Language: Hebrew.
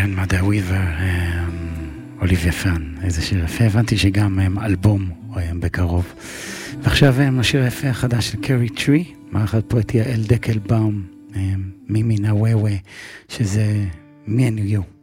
כן, מדע וויבר, אוליביה פן, איזה שיר יפה. הבנתי שגם אלבום בקרוב. ועכשיו השיר היפה החדש של קרי טרי, מערכת פואטיה אל דקלבאום, מימי נאווה, שזה Me and You.